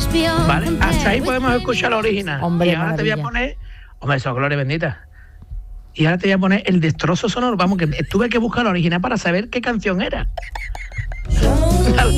¿Vale? Hasta ahí podemos escuchar la original. Hombre, y ahora te voy a poner... Hombre, eso, gloria bendita. Y ahora te voy a poner el destrozo sonoro. Vamos, que tuve que buscar la original para saber qué canción era. Dale.